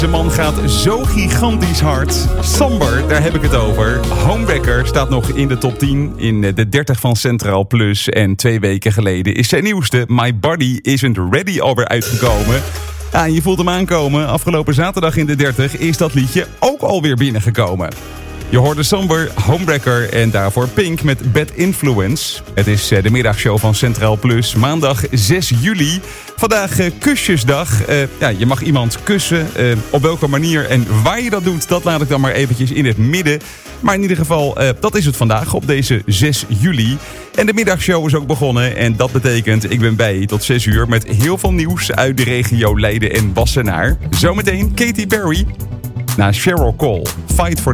De man gaat zo gigantisch hard. Samber, daar heb ik het over. Homewrecker staat nog in de top 10 in de 30 van Centraal Plus. En 2 weken geleden is zijn nieuwste My Body Isn't Ready alweer uitgekomen. Ja, en je voelt hem aankomen. Afgelopen zaterdag in de 30 is dat liedje ook alweer binnengekomen. Je hoorde Samber, Homewrecker en daarvoor Pink met Bad Influence. Het is de middagshow van Centraal Plus, maandag 6 juli. Vandaag kusjesdag. Je mag iemand kussen. Op welke manier en waar je dat doet, dat laat ik dan maar eventjes in het midden. Maar in ieder geval, dat is het vandaag op deze 6 juli. En de middagshow is ook begonnen. En dat betekent, ik ben bij je tot 6 uur met heel veel nieuws uit de regio Leiden en Wassenaar. Zometeen Katy Perry. Na Sheryl Cole, Fight for